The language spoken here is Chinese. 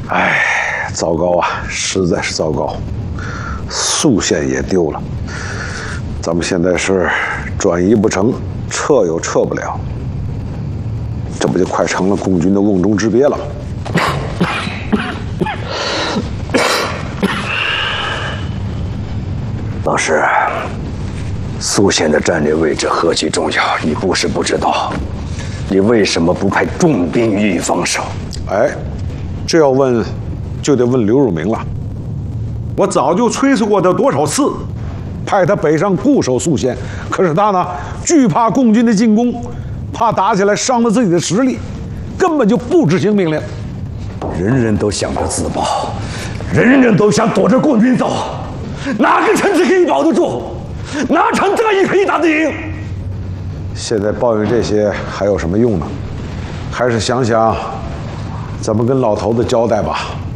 哎，糟糕啊，实在是糟糕，宿县也丢了。咱们现在是转移不成，撤又撤不了，这不就快成了共军的瓮中之鳖了吗？ 老师，宿县的战略位置何其重要，你不是不知道。你为什么不派重兵予以防守？ 哎，这要问，就得问刘汝明了。我早就催促过他多少次，派他北上固守宿县，可是他呢，惧怕共军的进攻，怕打起来伤了自己的实力，根本就不执行命令。 人人都想着自保，人人都想躲着共军走，哪个城池可以保得住？哪场战役可以打得赢？ 现在抱怨这些还有什么用呢？还是想想怎么跟老头子交代吧。